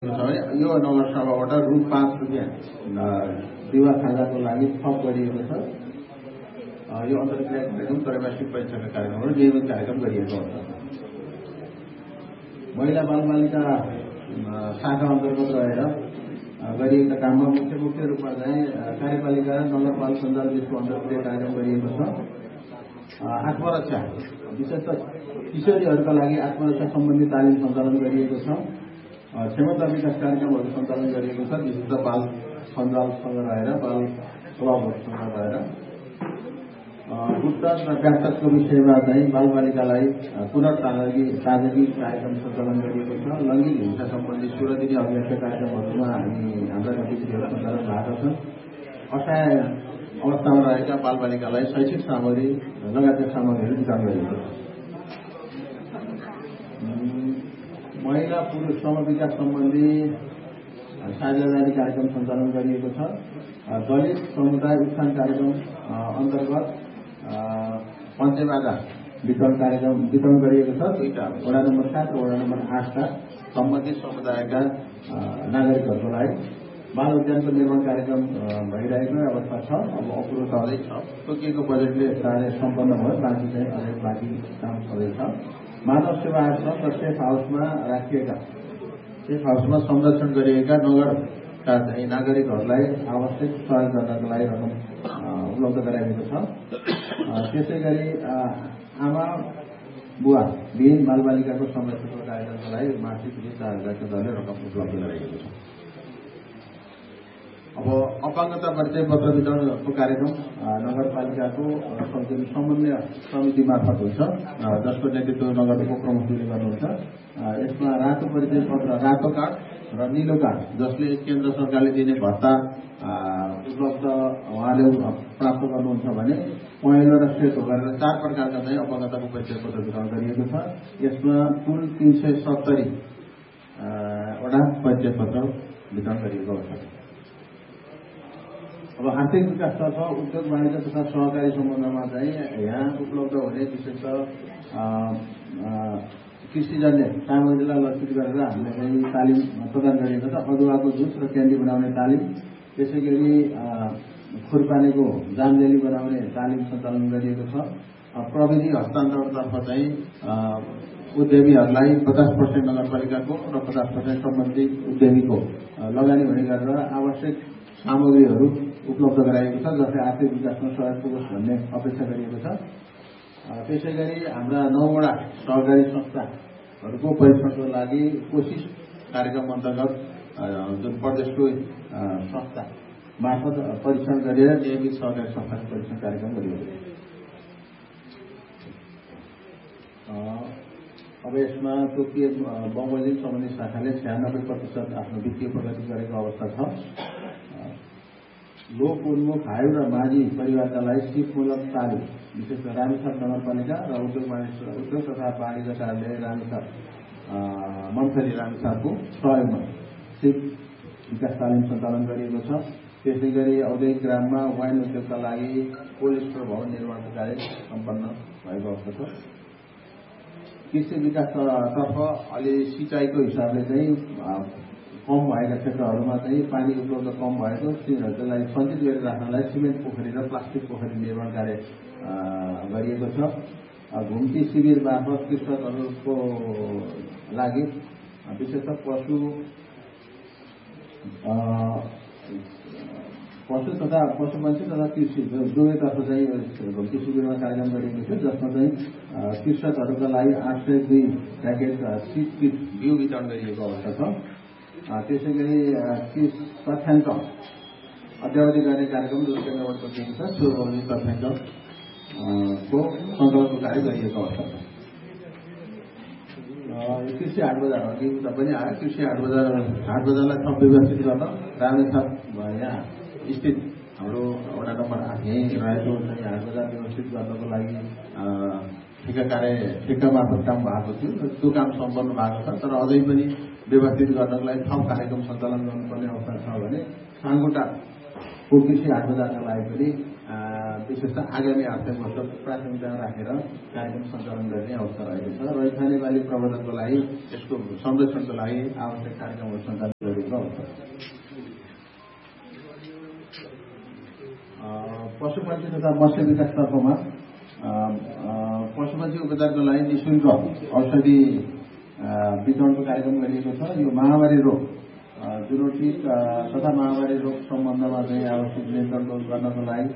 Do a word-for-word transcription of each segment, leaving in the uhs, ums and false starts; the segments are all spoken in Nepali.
यो नगरसभाबाट रु पाँच रुपियाँ दिवा खाजाको लागि थप गरिएको छ। यो अन्तर्क्रिया कार्यक्रम त्रैमासिक परीक्षाका कार्यक्रमहरू नियमित कार्यक्रम गरिएको हुन्छ। महिला बालबालिका शाखा अन्तर्गत रहेर गरिएका काममा मुख्य मुख्य रूपमा चाहिँ कार्यपालिका र नगरपालिका सञ्जाल बीचको अन्तर्क्रिया कार्यक्रम गरिएको छ। आत्मरक्षा विशेष किशोरीहरूका लागि आत्मरक्षा सम्बन्धी तालिम सञ्चालन गरिएको छ। क्षमता विकास कार्यक्रमहरू सञ्चालन गरिएको छ। विशेष बाल सञ्जालसँग रहेर बाल क्लबहरूसँग रहेर उत्तर र व्यापकको विषयमा चाहिँ बालबालिकालाई पुनर्ताजगी ताजगी कार्यक्रम सञ्चालन गरिएको छ। लैङ्गिक हिंसा सम्बन्धी सोह्र दिने अभ्यासका कार्यक्रमहरूमा हामी हाम्रा गतिविधिहरू सञ्चालन भएको छ। असहाय अवस्थामा रहेका बालबालिकालाई शैक्षिक सामग्री लगायतका सामग्रीहरू वितरण गरिएको छ। महिला पुरुष सम विकास सम्बन्धी साझेदारी कार्यक्रम सञ्चालन गरिएको छ। दलित समुदाय उत्थान कार्यक्रम अन्तर्गत पञ्चबाजा वितरण कार्यक्रम वितरण गरिएको छ। दुईटा वडा नम्बर सात र वडा नम्बर आठका सम्बन्धित समुदायका नागरिकहरूको लागि बाल उद्यानको निर्माण कार्यक्रम भइरहेको अवस्था छ। अब अपुरो छँदै छ। तोकिएको बजेटले कार्य सम्पन्न भयो। बाँकी चाहिँ अझै बाँकी काम छँदैछ। मानव सेवा आश्रम र सेफ हाउसमा राखिएका सेफ हाउसमा संरक्षण गरिएका नगरका चाहिँ नागरिकहरूलाई आवश्यक सहयोग गर्नको लागि रकम उपलब्ध गराइएको छ। त्यसै गरी आमा बुवा विहीन बालबालिकाको संरक्षणको कार्यक्रमको लागि मासिक चार हजारको दरले रकम उपलब्ध गराइएको छ। अब अपाङ्गता परिचय पत्र वितरणको कार्यक्रम नगरपालिकाको समन्वय समिति मार्फत हुन्छ, जसको नेतृत्व नगरको प्रमुखले गर्नुहुन्छ। यसमा रातो परिचय पत्र, रातो कार्ड र निलो कार्ड, जसले केन्द्र सरकारले दिने भत्ता उपलब्ध उहाँले प्राप्त गर्नुहुन्छ भने पहेँलो र सेतो गरेर चार प्रकारका चाहिँ अपाङ्गताको परिचय पत्र वितरण गरिएको छ। यसमा कुल तीन सय सत्तरी वटा परिचय पत्र वितरण गरिएको अवस्था छ। अब आर्थिक विकासतर्फ उद्योग वाणिज्य तथा सहकारी सम्बन्धमा चाहिँ यहाँ उपलब्ध हुने विशेष कृषिजन्य सामग्रीलाई लक्षित गरेर हामीले चाहिँ तालिम प्रदान गरिएको छ। अदुवाको जुस र क्यान्डी बनाउने तालिम, त्यसै गरी खुर्पानीको जाम जेली बनाउने तालिम सञ्चालन गरिएको छ। प्रविधि हस्तान्तरणतर्फ चाहिँ उद्यमीहरूलाई पचास पर्सेन्ट नगरपालिकाको र पचास पर्सेन्ट सम्बन्धित उद्यमीको लगानी हुने गरेर आवश्यक सामग्रीहरू उपलब्ध गराइएको छ, जसले आर्थिक विकासमा सहयोग पुगोस् भन्ने अपेक्षा गरिएको छ। त्यसै गरी हाम्रा नौवटा सहकारी संस्थाहरूको परीक्षणको लागि कोसिस कार्यक्रम अन्तर्गत जुन प्रदेशको संस्था मार्फत परीक्षण गरेर नियमित सहकारी संस्थाको परीक्षण कार्यक्रम गरिएको छ। अब यसमा तोकिए बमोजिम सम्बन्धी शाखाले छ्यानब्बे प्रतिशत आफ्नो वित्तीय प्रगति गरेको अवस्था छ। लोक उन्मुख आयु र माझी परिवारका लागि सिपमूलक तालिम, विशेष गरी रामेछाप नगरपालिका र उद्योग वाणिज्य उद्योग तथा वाणिज्य कार्यालय रामेछाप मन्थली रामेछापको सहयोगमा सिप विकास तालिम सञ्चालन गरिएको छ। त्यसै गरी औद्योगिक ग्राममा वाइन उद्योगका लागि कोल्ड स्टोर भवन निर्माणको कार्य सम्पन्न भएको अवस्था छ। कृषि विकासतर्फ अलि सिँचाइको हिसाबले चाहिँ कम भएका क्षेत्रहरूमा चाहिँ पानी उपलब्ध कम भएको त्यसलाई सञ्चित गरिराख्नलाई सिमेन्ट पोखरी र प्लास्टिक पोखरी निर्माण कार्य गरिएको छ। घुम्ती शिविर मार्फत कृषकहरूको लागि विशेषतः पशु पशु तथा पशुपन्छी तथा कृषि दुवैतर्फ चाहिँ घुम्ती शिविरमा कार्यक्रम गरिएको थियो, जसमा चाहिँ कृषकहरूका लागि आठ सय दुई प्याकेट सिड किट बिउ वितरण गरिएको अवस्था छ। त्यसै गरी तथ्याङ्क अद्यावधि गर्ने कार्यक्रम जुन केन्द्रबाट दिएको छ त्यो तथ्याङ्कको सङ्कलनको कार्य गरिएको अवस्था छ। कृषि हाट बजार अघि पनि आयो। कृषि हाट बजार हाट बजारलाई थप व्यवस्थित गर्न रामेछाप यहाँ स्थित हाम्रो वडा नम्बर आठ यहीँ रहेको हाट बजार व्यवस्थित गर्नको लागि ठेका कार्य ठेका मार्फत काम भएको थियो। त्यो काम सम्पन्न भएको छ, तर अझै पनि व्यवस्थित गर्नको लागि थप कार्यक्रम सञ्चालन गर्नुपर्ने अवस्था छ भने साङ्गोटाको कृषि हाट बजारका लागि पनि विशेषतः आगामी आर्थिक वर्ष प्राथमिकता राखेर कार्यक्रम सञ्चालन गर्ने अवस्था रहेको छ। रैथाने बाली प्रबन्धनको लागि यसको संरक्षणको लागि आवश्यक कार्यक्रमहरू सञ्चालन पशुपन्छी तथा मत्स्य विकास तर्फमा पशुपन्छी उपचारको लागि निःशुल्क औषधि वितरणको कार्यक्रम गरिएको छ। यो महामारी रोग जुनोटिक तथा महामारी रोग सम्बन्धमा चाहिँ आवश्यक नियन्त्रण गर्नको लागि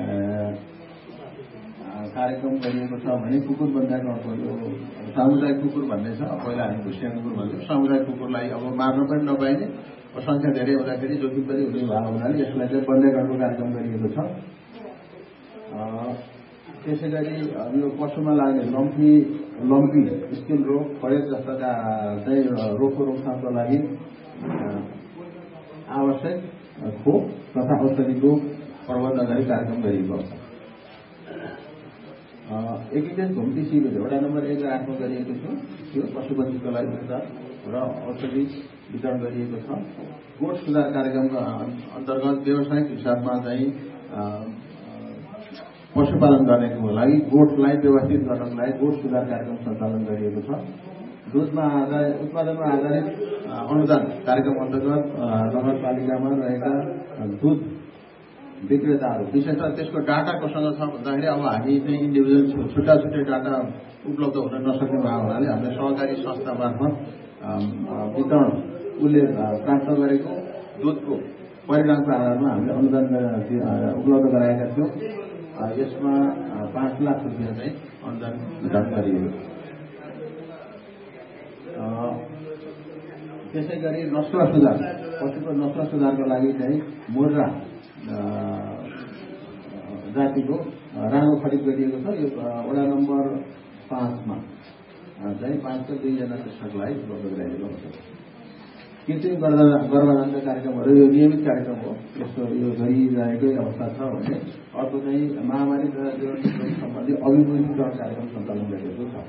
कार्यक्रम गरिएको छ भने कुकुर बन्दाको यो सामुदायिक कुकुर भन्ने छ। पहिला हामी भुसिया कुकुर भन्थ्यौँ। सामुदायिक कुकुरलाई अब मार्न पनि नपाइने, संख्या धेरै हुँदाखेरि जोखिम पनि हुने भएको हुनाले यसलाई चाहिँ बन्दै गर्नुको कार्यक्रम गरिएको छ। त्यसै गरी यो पशुमा लाग्ने लम्पी लम्पी स्किन रोग, फरेज जस्ता चाहिँ रोगको रोकथामको लागि आवश्यक खोप तथा औषधिको प्रबन्ध गरी कार्यक्रम गरिएको छ। एकीकृत घुम्ती शिविर वडा नम्बर एक र आठमा गरिएको छ। यो पशुपन्छीको लागि उपचार र औषधि वितरण गरिएको छ। गोठ सुधार कार्यक्रमको अन्तर्गत व्यावसायिक हिसाबमा चाहिँ पशुपालन गर्नेको लागि गोठलाई व्यवस्थित गर्नको लागि गोठ सुधार कार्यक्रम सञ्चालन गरिएको छ। दुधमा आधारित उत्पादनमा आधारित अनुदान कार्यक्रम अन्तर्गत नगरपालिकामा रहेका दुध विक्रेताहरू विशेष त्यसको डाटा कोसँग छ भन्दाखेरि अब हामी चाहिँ इन्डिभिजुअल छुट्टा छुट्टै डाटा उपलब्ध हुन नसक्ने भएको हुनाले हामीले सहकारी संस्था मार्फत वितरण उसले प्राप्त गरेको दुधको परिणामको आधारमा हामीले अनुदान उपलब्ध गराएका थियौँ। यसमा पाँच लाख रुपियाँ चाहिँ अनुदान वितरण गरियो। त्यसै गरी नस्ल सुधार पशुको नस्ल सुधारको लागि चाहिँ मोर्रा जातिको राम्रो खरिद गरिएको छ। यो वडा नम्बर पाँचमा चाहिँ पाँचको दुईजना कृषकलाई उपलब्ध गराइएको हुन्छ। कृत्रिम गर्भाधानका कार्यक्रमहरू यो नियमित कार्यक्रम हो। यस्तो यो गरिरहेकै अवस्था छ भने अर्को चाहिँ महामारी तथा जीवन सम्बन्धी अभिमुखीकरण कार्यक्रम सञ्चालन गरिएको छ।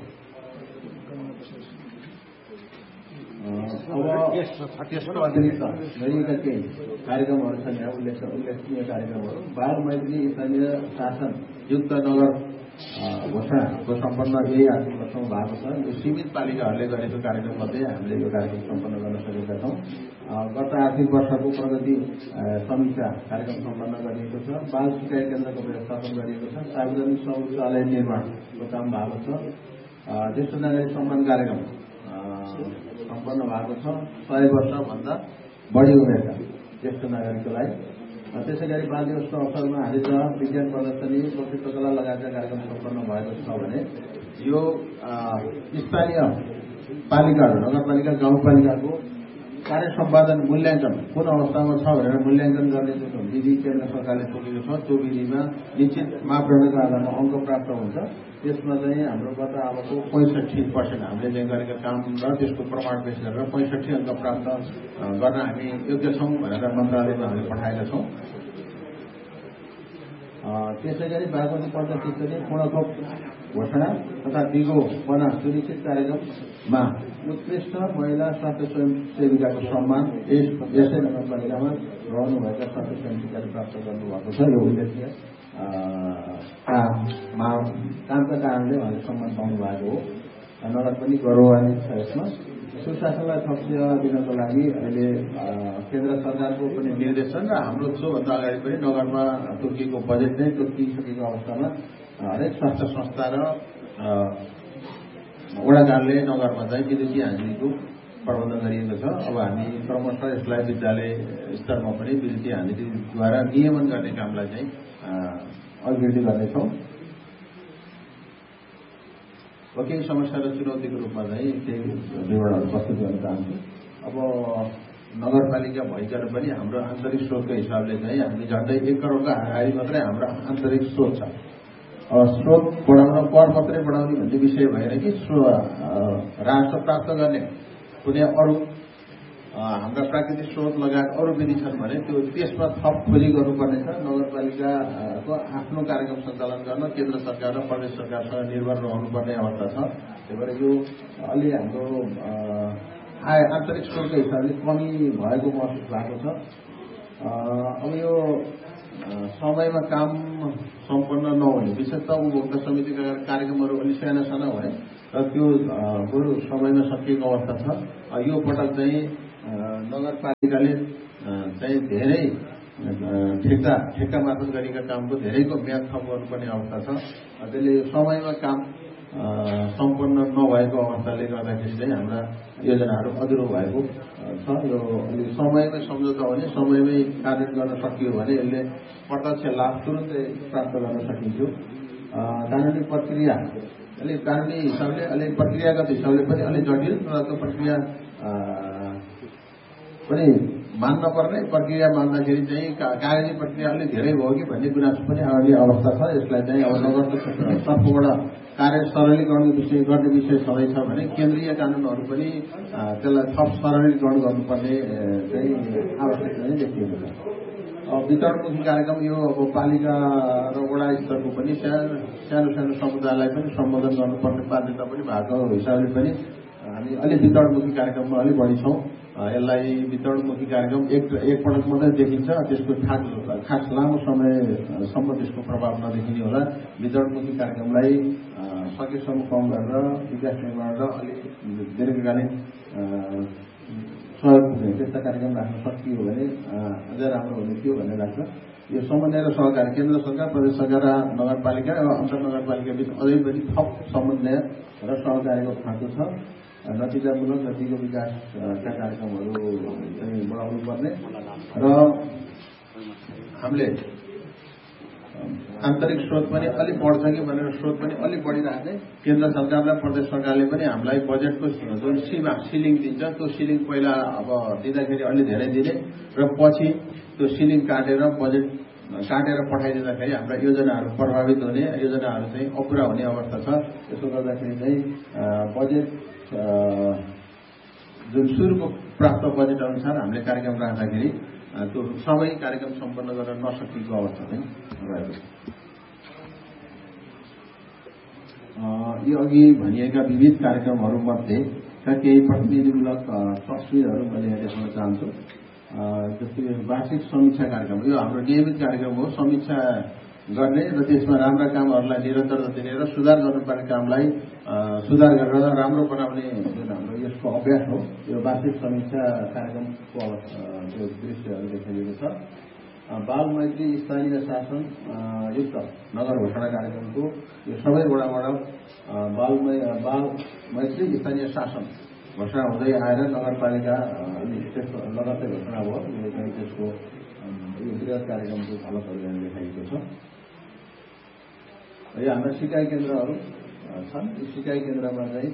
अब त्यसको अतिरिक्त गरिएका केही कार्यक्रमहरू छन् यहाँ उल्लेख उल्लेखनीय कार्यक्रमहरू बाल मैत्री स्थानीय शासन युक्त नगर घोषणाको सम्पन्न यही आर्थिक वर्षमा भएको छ। यो सीमित पालिकाहरूले गरेको कार्यक्रम मध्ये हामीले यो कार्यक्रम सम्पन्न गर्न सकेका छौँ। गत आर्थिक वर्षको प्रगति समीक्षा कार्यक्रम सम्पन्न गरिएको छ। बाल सिकाइ केन्द्रको व्यवस्थापन गरिएको छ। सार्वजनिक शौचालय निर्माणको काम भएको छ। ज्येष्ठ नागरिक सम्मान कार्यक्रम सम्पन्न भएको छ। सय वर्षभन्दा बढी उमेरका ज्येष्ठ नागरिकको लागि। त्यसै गरी बाल दिवसको अवसरमा हालिज विज्ञान प्रदर्शनी प्रशिक्षकला लगायतका कार्यक्रम सम्पन्न भएको छ भने यो स्थानीय पालिकाहरू नगरपालिका गाउँपालिकाको कार्य सम्पादन मूल्याङ्कन कुन अवस्थामा छ भनेर मूल्याङ्कन गर्ने जुन विधि केन्द्र सरकारले तोकेको छ त्यो विधिमा निश्चित मापदण्डको आधारमा अङ्क प्राप्त हुन्छ। त्यसमा चाहिँ हाम्रो गत अबको पैँसठी पर्सेन्ट हामीले चाहिँ गरेका काम र त्यसको प्रमाण पेश गरेर पैँसठी अङ्क प्राप्त गर्न हामी योग्य छौँ भनेर मन्त्रालयमा हामीले पठाएका छौँ। त्यसै गरी बागमती पञ्चायत पूर्णखोप घोषणा तथा दिगो बना सुनिश्चित कार्यक्रममा उत्कृष्ट महिला स्वास्थ्य स्वयंसेविकाको सम्मान यसै नगरपालिकामा रहनुभएका स्वास्थ्य स्वयंसेविकाले प्राप्त गर्नुभएको छ। यो उल्लेखनीय कामका कारणले उहाँले सम्मान पाउनु भएको हो। नगर पनि गौरवान्वित छ। यसमा सुशासनलाई थप सेवा दिनको लागि अहिले केन्द्र सरकारको पनि निर्देशन र हाम्रो सोभन्दा अगाडि पनि नगरमा तोकिएको बजेट नै तोकिसकेको अवस्थामा हरेक स्वास्थ्य संस्था र वडा कार्यालय नगरमा चाहिँ विद्युतीय हाजिरीको प्रबन्ध गरिएको छ। अब हामी क्रमशः यसलाई विद्यालय स्तरमा पनि विद्युतीय हाजिरीद्वारा नियमन गर्ने कामलाई चाहिँ अभिवृद्धि गर्नेछौँ। केही समस्या र चुनौतीको रूपमा चाहिँ केही विवरणहरू प्रस्तुत गर्न चाहन्छु। अब नगरपालिका भइकन पनि हाम्रो आन्तरिक स्रोतको हिसाबले चाहिँ हामी झन्डै एक करोडको हाराहारी मात्रै हाम्रो आन्तरिक स्रोत छ। स्रोत बढाउन कर मात्रै बढाउने भन्ने विषय भएर कि राजस्व प्राप्त गर्ने कुनै अरू हाम्रा प्राकृतिक स्रोत लगायत अरू विधि छन् भने त्यो त्यसमा थप खोजी गर्नुपर्नेछ। नगरपालिकाको आफ्नो कार्यक्रम सञ्चालन गर्न केन्द्र सरकार र प्रदेश सरकारसँग निर्भर रहनुपर्ने अवस्था छ। त्यही भएर यो अलि हाम्रो आय आन्तरिक स्रोतको हिसाबले कमी भएको महसुस भएको छ। अब यो समयमा काम सम्पन्न नहुने विशेषतः उपभोक्ता समितिका कार्यक्रमहरू अलिक साना साना भए र त्यो बरु समयमा सकिएको अवस्था छ। यो पटक चाहिँ नगरपालिकाले चाहिँ धेरै ठेक्का ठेक्का मार्फत गरिएका कामको धेरैको म्याद थप गर्नुपर्ने अवस्था छ। त्यसले समयमा काम सम्पन्न नभएको अवस्थाले गर्दाखेरि चाहिँ हाम्रा योजनाहरू अधुरो भएको छ। यो अलि समयमै सम्झौता भने समयमै कार्यान्वयन गर्न सकियो भने यसले प्रत्यक्ष लाभ तुरुन्तै प्राप्त गर्न सकिन्थ्यो। कानुनी प्रक्रिया अलिक कानुनी हिसाबले अलिक प्रक्रियागत हिसाबले पनि अलिक जटिल र त्यो प्रक्रिया पनि मान्न पर्ने प्रक्रिया मान्दाखेरि चाहिँ कागजी प्रक्रिया अलिक धेरै भयो कि भन्ने गुनासो पनि आउने अवस्था छ। यसलाई चाहिँ अब नगरको तर्फबाट कार्य सरलीकरण विषय गर्ने विषय छँदैछ भने केन्द्रीय कानुनहरू पनि त्यसलाई थप सरलीकरण गर्नुपर्ने चाहिँ आवश्यकता नै देखिएको छ। वितरणमुखी कार्यक्रम यो अब पालिका र वडा स्तरको पनि सानो सानो सानो समुदायलाई पनि सम्बोधन गर्नुपर्ने बाध्यता पनि भएको हिसाबले पनि हामी अलिक वितरणमुखी कार्यक्रममा अलिक बढी छौँ। यसलाई वितरणमुखी कार्यक्रम एक एकपटक मात्रै देखिन्छ, त्यसको खास खास लामो समयसम्म त्यसको प्रभाव नदेखिने होला। वितरणमुखी कार्यक्रमलाई सकेसम्म कम गरेर विकास निर्माण र अलिक दीर्घकालीन सहयोग पुग्ने त्यस्ता कार्यक्रम राख्न सकियो भने अझै राम्रो हुने थियो भन्ने लाग्छ। यो समन्वय र सहकारी केन्द्र सरकार, प्रदेश सरकार र नगरपालिका र अन्तर नगरपालिका बीच अझै पनि थप समन्वय र सहकारीको खाँचो छ। नतिजामूलक नदीको विकासका कार्यक्रमहरू चाहिँ बढाउनु पर्ने र हामीले आन्तरिक स्रोत पनि अलिक बढ्छ कि भनेर स्रोत पनि अलिक बढिराख्ने। केन्द्र सरकार र प्रदेश सरकारले पनि हामीलाई बजेटको जुन सीमा सिलिङ दिन्छ त्यो सिलिङ पहिला अब दिँदाखेरि अलि धेरै दिने र पछि त्यो सिलिङ काटेर बजेट काटेर पठाइदिँदाखेरि हाम्रा योजनाहरू प्रभावित हुने, योजनाहरू चाहिँ अपुरा हुने अवस्था छ। त्यसो गर्दाखेरि चाहिँ बजेट जुन सुरुको प्राप्त बजेट अनुसार हामीले कार्यक्रम राख्दाखेरि त्यो सबै कार्यक्रम सम्पन्न गर्न नसकेको अवस्था चाहिँ रहेको छ। यो अघि भनिएका विविध कार्यक्रमहरूमध्येका केही प्रतिनिधिमूलक तस्विरहरू मैले यहाँ देखाउन चाहन्छु। जस्तै वार्षिक समीक्षा कार्यक्रम यो हाम्रो नियमित कार्यक्रम हो। समीक्षा गर्ने र त्यसमा राम्रा कामहरूलाई निरन्तरता दिने र सुधार गर्नुपर्ने कामलाई सुधार गरेर राम्रो बनाउने जुन हाम्रो यसको अभ्यास हो। यो वार्षिक समीक्षा कार्यक्रमको त्यो दृश्यहरू देखाइएको छ। बाल मैत्री स्थानीय शासन युक्त नगर घोषणा कार्यक्रमको यो सबै वडाबाट बाल बाल मैत्री स्थानीय शासन घोषणा हुँदै आएर नगरपालिका त्यसको लगत्तै घोषणा भयो। यो चाहिँ त्यसको यो वृहत कार्यक्रमको झलकहरू यहाँ देखाइएको छ। यो हाम्रा सिकाइ केन्द्रहरू छन्। यो सिकाइ केन्द्रमा चाहिँ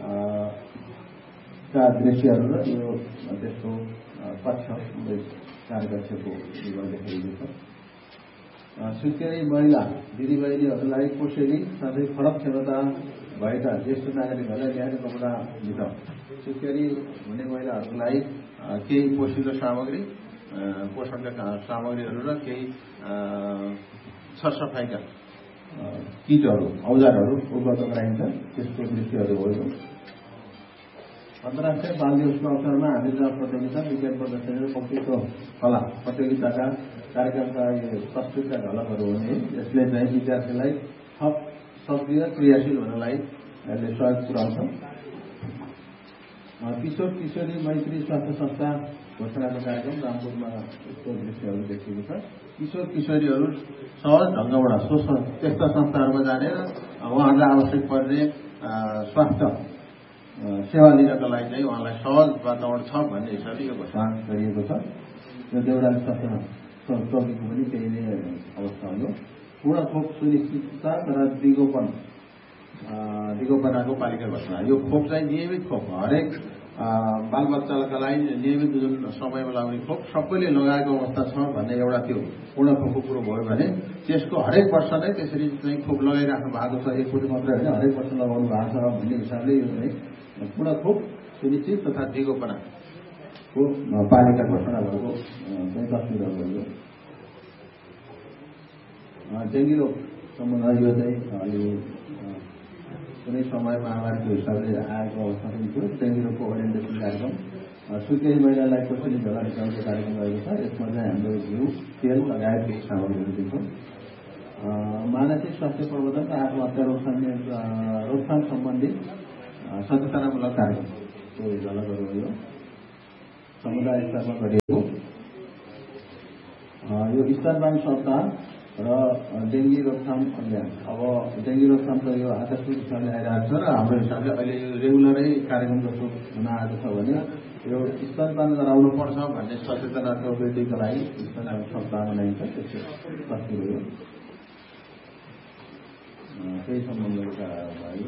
का दृश्यहरू र यो त्यसको कक्ष कार्यकक्षको विवरण देखाइएको छ। सुत्केरी महिला दिदीबहिनीहरूलाई कोसेली साथै फरक क्षमता भएका ज्येष्ठ नागरिकहरूलाई न्यानो कपडा वितरण। सुत्केरी हुने महिलाहरूलाई केही पोषिलो सामग्री, पोषणका सामग्रीहरू र केही सरसफाइका किटहरू, औजारहरू उपलब्ध गराइन्छ। त्यसको दृश्यहरू हो। अन्तर्राष्ट्रिय बाल दिवसको अवसरमा हामी जहाँ प्रतियोगिता विज्ञान प्रदर्शनी र वक्तृत्व कला प्रतियोगिताका कार्यक्रमका तस्विरका झलकहरू हुने। यसले चाहिँ विद्यार्थीलाई थप सक्रिय क्रियाशील हुनलाई यसले सहयोग पुर्याउँछ। किशोर किशोरी मैत्री स्वास्थ्य संस्था घोषणाको कार्यक्रम रामपुरमा यस्तो दृश्यहरू देखिएको छ। किशोर किशोरीहरू सहज ढङ्गबाट सो त्यस्ता संस्थाहरूमा जाने र उहाँहरूलाई आवश्यक पर्ने स्वास्थ्य सेवा लिनका लागि चाहिँ उहाँलाई सहज वातावरण छ भन्ने हिसाबले यो घोषणा गरिएको छ। यो देउराली स्वास्थ्य चौकीको पनि त्यही नै अवस्था हो। पूर्ण खोप सुनिश्चितता र दिगोपन दिगोपनाको पालिका घोषणा। यो खोप चाहिँ नियमित खोप हरेक बालबच्चाका लागि नियमित जुन समयमा लगाउने खोप सबैले लगाएको अवस्था छ भन्ने एउटा त्यो पूर्ण खोपको कुरो भयो भने त्यसको हरेक वर्ष नै त्यसरी चाहिँ खोप लगाइराख्नु भएको छ। एकपल्ट मात्रै होइन, हरेक वर्ष लगाउनु भएको छ भन्ने हिसाबले यो चाहिँ पूर्ण खोप सुनिश्चित तथा दिगोपनाको पालिका घोषणा भएको चाहिँ तस्विरहरू भयो। डेङ्गी रोग सम्बन्ध यो चाहिँ अलि कुनै समय महामारीको हिसाबले आएको अवस्था पनि थियो। डेङ्गी रोगको ओरिएन्टेसन कार्यक्रम सुत्केरी महिलालाई कोसेली झोला निकाल्ने कार्यक्रम रहेको छ। यसमा चाहिँ हाम्रो घिउ, तेल लगायत केही सामग्रीहरू दिन्छौँ। मानसिक स्वास्थ्य प्रबन्धन र आत्महत्या रोकथाम रोकथाम सम्बन्धी सचेतनामूलक कार्यक्रमको झलकहरू हो। समुदाय स्तरमा गरिएको यो स्तनपान सप्ताह र डेङ्गी रोकथाम अभियान। अब डेङ्गी रोकथाम त यो आकस्मिक हिसाबले आइरहेको छ र हाम्रो हिसाबले अहिले यो रेगुलरै कार्यक्रम जस्तो हुन आएको छ भने यो स्तनपान गराउनु पर्छ भन्ने सचेतनाको वृद्धिको लागि स्तनपान सप्ताह मनाइन्छ। त्यसको कति हो त्यही सम्बन्धका भयो।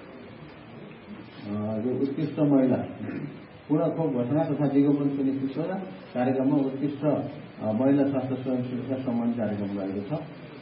यो उत्कृष्ट महिला पूर्ण खोप घोषणा तथा विज्ञापन सुनिश्चित कार्यक्रममा उत्कृष्ट महिला स्वास्थ्य स्वयंसेवीका सम्मान कार्यक्रम रहेको छ।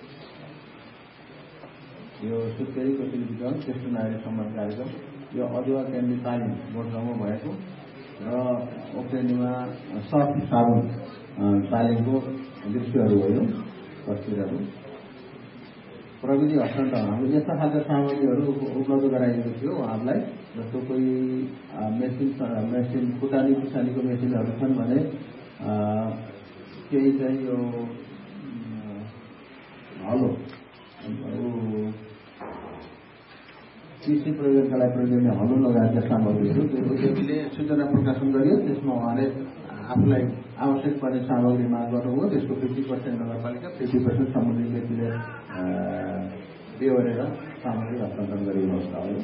यो सुत्केरी कौशली वितरण श्रेष्ठ नागरिक सम्मान कार्यक्रम यो अदुवा केन्द्रीय तालिम बोर्डमा भएको र ओक्रेनीमा सर्फ साबुन तालिमको दृश्यहरू भयो, तस्विरहरू। प्रविधि हस्तान्तरण हाम्रो यस्ता खालका सामग्रीहरू उपलब्ध गराइएको थियो उहाँहरूलाई, जस्तो कोही मेसिन मेसिन फुटानी पुसानीको मेसिनहरू छन् भने केही चाहिँ यो हलो कृषि प्रयोगका लागि प्रयोग गर्ने हलो लगाएका सामग्रीहरू त्यो उद्योगले सूचना प्रकाशन गरियो। त्यसमा उहाँले आफूलाई आवश्यक पर्ने सामग्री माग गर्नुभयो। त्यसको फिफ्टी पर्सेन्ट नगरपालिका फिफ्टी पर्सेन्ट सम्बन्धित व्यक्तिले बेहोरेर सामग्री हस्तान्तरण गरिएको अवस्था हो।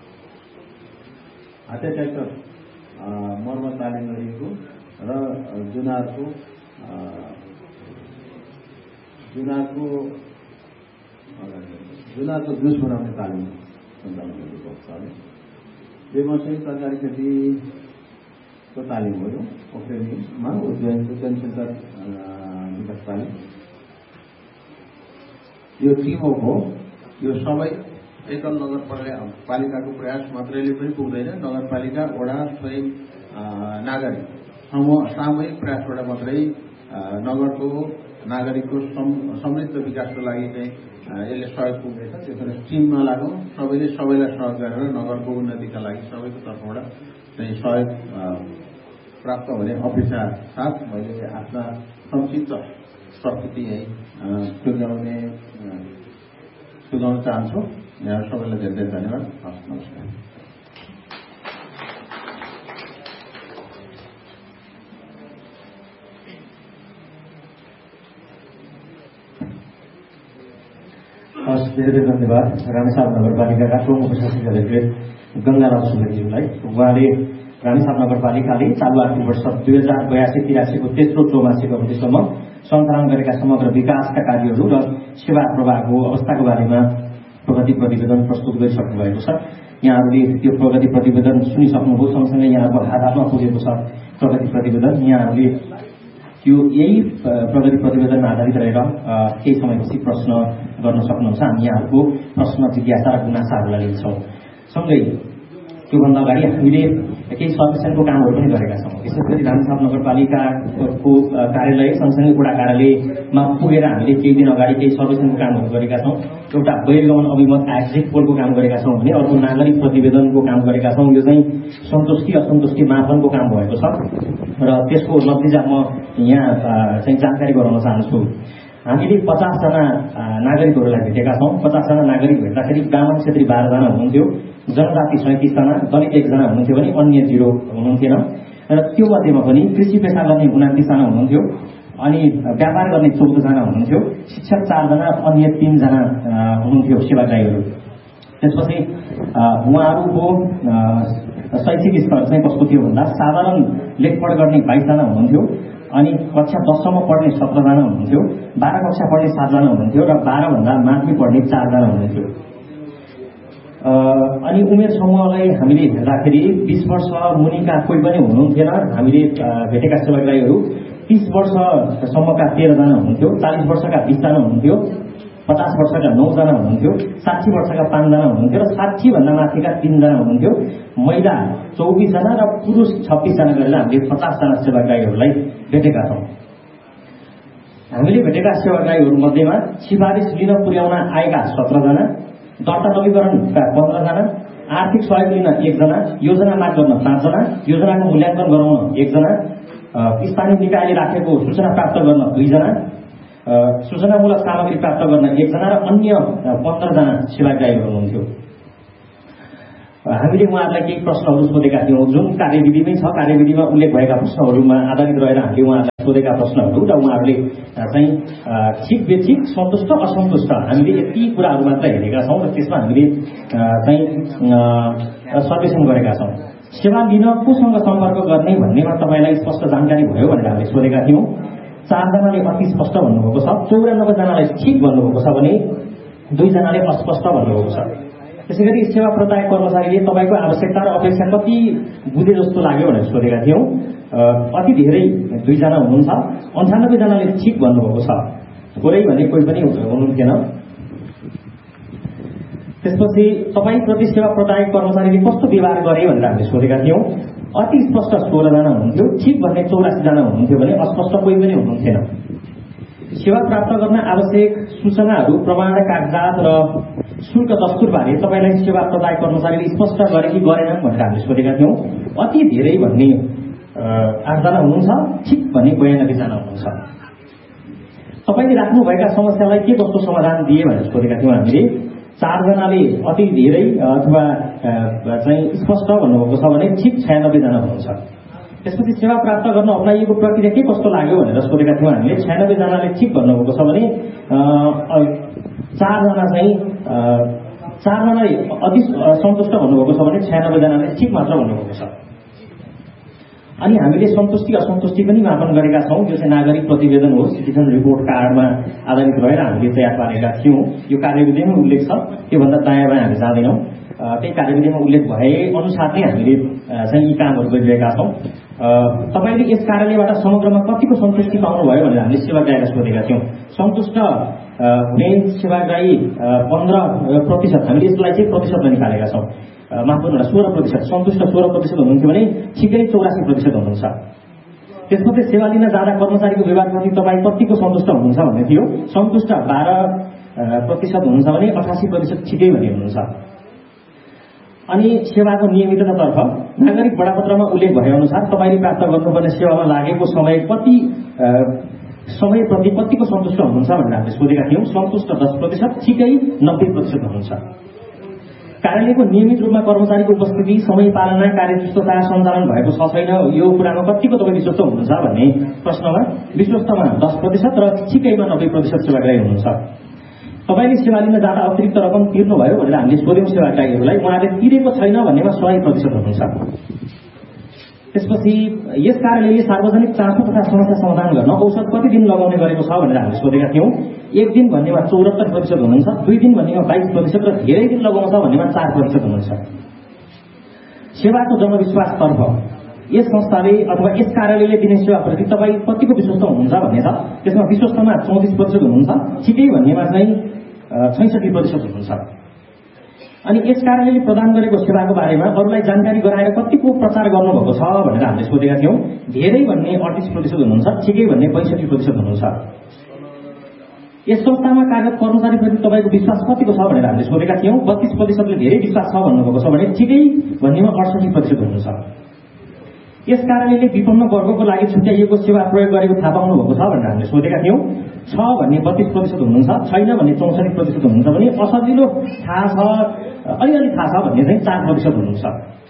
हाते ट्र्याक्टर मर्मत तालिम गरिएको र जुनारको जुनारको जुनारको जुस बनाउने तालिम सञ्चालन गरिएको अवस्था हो। बेमौसमी तरकारी खेतीको तालिम भयो ओक्रेनीमा उद्यान उद्यान सेन्टर विकास तालिम। यो टिमवर्क हो। यो सबै एकल नगरपालिकाको प्रयास मात्रैले पनि पुग्दैन। नगरपालिका वडा स्वयं नागरिक समूह सामूहिक प्रयासबाट मात्रै नगरको नागरिकको समृद्ध विकासको लागि चाहिँ यसले सहयोग पुग्नेछ। त्यसो भएर टिममा लागौँ, सबैले सबैलाई सहयोग गरेर नगरको उन्नतिका लागि सबैको तर्फबाट चाहिँ सहयोग प्राप्त हुने अपेक्षा साथ मैले आफ्ना संक्षिप्त प्रस्तुति यही सुझाउने सुझाउन चाहन्छु। यहाँ सबैलाई धेरै धेरै धन्यवाद। हस्, नमस्कार। हस्, धेरै धेरै धन्यवाद रामेछाप नगरपालिकाका प्रमुख प्रशासक अधिकारी गङ्गाराम सुवेदीज्यूलाई। उहाँले रामेछाप नगरपालिकाले चालु आर्थिक वर्ष दुई हजार बयासी तिरासीको तेस्रो चौमासिक अवधिसम्म सञ्चालन गरेका समग्र विकासका कार्यहरू र सेवा प्रवाहको अवस्थाको बारेमा प्रगति प्रतिवेदन प्रस्तुत गरिसक्नु भएको छ। यहाँहरूले त्यो प्रगति प्रतिवेदन सुनिसक्नुभयो। सँगसँगै यहाँको हात हातमा पुगेको छ प्रगति प्रतिवेदन। यहाँहरूले त्यो यही प्रगति प्रतिवेदनमा आधारित रहेर केही समयपछि प्रश्न गर्न सक्नुहुन्छ। हामी यहाँहरूको प्रश्न, जिज्ञासा र गुनासाहरूलाई लिन्छौँ। सँगै त्योभन्दा अगाडि हामीले केही सर्वेक्षणको कामहरू पनि गरेका छौँ। विशेष गरी रामेछाप नगरपालिकाको कार्यालय सँगसँगै वडा कार्यालयमा पुगेर हामीले केही दिन अगाडि केही सर्वेक्षणको कामहरू गरेका छौँ। एउटा बहिर्गमन अभिमत एक्जिट पोलको काम गरेका छौँ भने अर्को नागरिक प्रतिवेदनको काम गरेका छौँ। यो चाहिँ सन्तुष्टि असन्तुष्टि मापनको काम भएको छ र त्यसको नतिजा म यहाँ चाहिँ जानकारी गराउन चाहन्छु। हामीले पचासजना नागरिकहरूलाई भेटेका छौँ। पचासजना नागरिक भेट्दाखेरि ब्राह्मण क्षेत्री बाह्रजना हुनुहुन्थ्यो, जनजाति सैँतिसजना, दलित एकजना हुनुहुन्थ्यो भने अन्य जिरो हुनुहुन्थेन। र त्यो मध्येमा पनि कृषि पेसा गर्ने उनातिसजना हुनुहुन्थ्यो, अनि व्यापार गर्ने चौधजना हुनुहुन्थ्यो, शिक्षक चारजना, अन्य तीनजना हुनुहुन्थ्यो सेवाग्राहीहरू। त्यसपछि उहाँहरूको शैक्षिक स्तर चाहिँ कस्तो थियो भन्दा साधारण लेखपढ गर्ने बाइसजना हुनुहुन्थ्यो, अनि कक्षा दससम्म पढ्ने सत्रजना हुनुहुन्थ्यो, बाह्र कक्षा पढ्ने सातजना हुनुहुन्थ्यो र बाह्रभन्दा माथि पढ्ने चारजना हुनुहुन्थ्यो। अनि उमेर समूहलाई हामीले हेर्दाखेरि बीस वर्ष मुनिका कोही पनि हुनुहुन्थेन। हामीले भेटेका सेवाग्राहीहरू तीस वर्षसम्मका तेह्रजना हुनुहुन्थ्यो, चालिस वर्षका बिसजना हुनुहुन्थ्यो, पचास वर्षका नौजना हुनुहुन्थ्यो, साठी वर्षका पाँचजना हुनुहुन्थ्यो र साठीभन्दा माथिका तीनजना हुनुहुन्थ्यो। महिला चौबिसजना र पुरुष छब्बिसजना गरेर हामीले पचासजना सेवाग्राहीहरूलाई भेटेका छौँ। हामीले भेटेका सेवाग्राहीहरू मध्येमा सिफारिस लिन पुर्याउन आएका सत्रजना, दर्ता नवीकरणका पन्ध्रजना, आर्थिक सहयोग लिन एकजना, योजना माग गर्न पाँचजना, योजनाको मूल्याङ्कन गराउन एकजना, स्थानीय निकायले राखेको सूचना प्राप्त गर्न दुईजना, सूचनामूलक सामग्री प्राप्त गर्न एकजना र अन्य पन्ध्रजना सेवाग्राहीहरू हुनुहुन्थ्यो। हामीले उहाँहरूलाई केही प्रश्नहरू सोधेका थियौँ जुन कार्यविधिमै छ। कार्यविधिमा उल्लेख भएका प्रश्नहरूमा आधारित रहेर हामीले उहाँहरूलाई सोधेका प्रश्नहरू र उहाँहरूले चाहिँ ठिक बेठिक सन्तुष्ट असन्तुष्ट हामीले यति कुराहरू मात्र हेरेका छौँ र त्यसमा हामीले चाहिँ सर्वेक्षण गरेका छौँ। सेवा लिन कोसँग सम्पर्क गर्ने भन्नेमा तपाईँलाई स्पष्ट जानकारी भयो भनेर हामीले सोधेका थियौँ। चारजनाले अति स्पष्ट भन्नुभएको छ, चौरानब्बेजनालाई ठिक भन्नुभएको छ भने दुईजनाले अस्पष्ट भन्नुभएको छ। त्यसै गरी सेवा प्रदायक कर्मचारीले तपाईँको आवश्यकता र अपेक्षा कति बुझे जस्तो लाग्यो भनेर सोधेका थियौँ। अति धेरै दुईजना हुनुहुन्छ, अन्ठानब्बेजनाले ठिक भन्नुभएको छ, थोरै भने कोही पनि हुनुहुन्थेन। त्यसपछि तपाईँप्रति सेवा प्रदायक कर्मचारीले कस्तो व्यवहार गरे भनेर हामीले सोधेका थियौँ। अति स्पष्ट सोह्रजना हुनुहुन्थ्यो, ठिक भन्ने चौरासीजना हुनुहुन्थ्यो भने अस्पष्ट कोही पनि हुनुहुन्थेन। सेवा प्राप्त गर्न आवश्यक सूचनाहरू, प्रमाण, कागजात र शुल्क दस्तुरबारे तपाईँलाई सेवा प्रदायक कर्मचारीले स्पष्ट गरे कि गरेनन् भनेर हामीले सोधेका थियौँ। अति धेरै भन्ने आठजना हुनुहुन्छ, ठिक भन्ने बयानब्बेजना हुनुहुन्छ। तपाईँले राख्नुभएका समस्यालाई के कस्तो समाधान दिए भनेर सोधेका थियौँ हामीले। चारजनाले अति धेरै अथवा चाहिँ स्पष्ट भन्नुभएको छ भने ठिक छयानब्बेजना हुनुहुन्छ। त्यसपछि सेवा प्राप्त गर्न अप्नाइएको प्रक्रिया के कस्तो लाग्यो भनेर सोधेका थियौँ हामीले। छयानब्बेजनाले ठिक भन्नुभएको छ भने चारजना चाहिँ चारजनाले अति सन्तुष्ट भन्नुभएको छ भने छयानब्बेजनाले ठिक मात्र भन्नुभएको छ। अनि हामीले सन्तुष्टि असन्तुष्टि पनि मापन गरेका छौँ। यो चाहिँ नागरिक प्रतिवेदन हो, सिटिजन रिपोर्ट कार्डमा आधारित रहेर हामीले तयार पारेका थियौँ। यो कार्यविधिमा उल्लेख छ, त्योभन्दा दायाँ बायाँ हामी जाँदैनौँ। त्यही कार्यविधिमा उल्लेख भए अनुसार नै हामीले चाहिँ यी कामहरू गरिरहेका छौँ। तपाईँले यस कार्यालयबाट समग्रमा कतिको सन्तुष्टि पाउनुभयो भनेर हामीले सेवाग्राहीलाई सोधेका थियौँ। सन्तुष्ट हुने सेवाग्राही पन्ध्र प्रतिशत, हामीले यसलाई चाहिँ प्रतिशतमा निकालेका छौँ। माफ गर्नुहोला, सोह्र प्रतिशत सन्तुष्ट सोह्र प्रतिशत हुनुहुन्थ्यो भने ठिकै चौरासी प्रतिशत हुनुहुन्छ। त्यसपछि सेवा लिन जाँदा कर्मचारीको व्यवहारप्रति तपाईँ कतिको सन्तुष्ट हुनुहुन्छ भन्ने थियो। सन्तुष्ट बाह्र प्रतिशत हुनुहुन्छ भने अठासी प्रतिशत ठिकै भन्ने हुनुहुन्छ। अनि सेवाको नियमिततातर्फ नागरिक बडापत्रमा उल्लेख भए अनुसार तपाईँले प्राप्त गर्नुपर्ने सेवामा लागेको समय कति समयप्रति कतिको सन्तुष्ट हुनुहुन्छ भनेर हामीले सोधेका थियौँ। सन्तुष्ट दस प्रतिशत, ठिकै नब्बे प्रतिशत हुनुहुन्छ। कार्यालयको नियमित रूपमा कर्मचारीको उपस्थिति, समय पालना, कार्यचिस्तता सञ्चालन भएको छ छैन, यो कुरामा कतिको तपाईँ विश्वस्त हुनुहुन्छ भन्ने प्रश्नमा विश्वस्तमा दस प्रतिशत र ठिकैमा नब्बे प्रतिशत सेवाग्राही हुनुहुन्छ। तपाईँले सेवा लिन जाँदा अतिरिक्त रकम तिर्नुभयो भनेर हामीले सोध्यौँ सेवाग्राहीहरूलाई, उहाँले तिरेको छैन भन्नेमा सय प्रतिशत हुनुहुन्छ। त्यसपछि यस कार्यालयले सार्वजनिक चासो तथा समस्या समाधान गर्न औसत कति दिन लगाउने गरेको छ भनेर हामीले सोधेका थियौँ। एक दिन भन्नेमा चौहत्तर प्रतिशत हुनुहुन्छ, दुई दिन भन्नेमा बाइस प्रतिशत र धेरै दिन लगाउँछ भन्नेमा चार प्रतिशत हुनुहुन्छ। सेवाको जनविश्वासतर्फ यस संस्थाले अथवा यस कार्यालयले दिने सेवाप्रति तपाईँ कतिको विश्वस्त हुनुहुन्छ भन्ने छ। त्यसमा विश्वस्तमा चौतिस प्रतिशत हुनुहुन्छ, ठिकै भन्नेमा चाहिँ छैसठी प्रतिशत हुनुहुन्छ। अनि यस कार्यालयले प्रदान गरेको सेवाको बारेमा अरूलाई जानकारी गराएर कतिको प्रचार गर्नुभएको छ भनेर हामीले सोधेका थियौँ। धेरै भन्ने अडतिस प्रतिशत हुनुहुन्छ, ठिकै भन्ने पैँसठी प्रतिशत हुनुहुन्छ। यस संस्थामा कार्यरत कर्मचारीप्रति तपाईँको विश्वास कतिको छ भनेर हामीले सोधेका थियौँ। बत्तीस प्रतिशतले धेरै विश्वास छ भन्नुभएको छ भने ठिकै भन्नेमा अडसठी प्रतिशत हुनुहुन्छ। यस कार्यालयले विपन्न वर्गको लागि छुट्याइएको सेवा प्रयोग गरेको थाहा पाउनु भएको छ भनेर हामीले सोधेका थियौँ। छ भन्ने बत्तीस प्रतिशत हुनुहुन्छ, छैन भन्ने चौसठी प्रतिशत हुनुहुन्छ भने असजिलो थाहा छ, अलिअलि थाहा छ भन्ने चाहिँ चार प्रतिशत हुनुहुन्छ।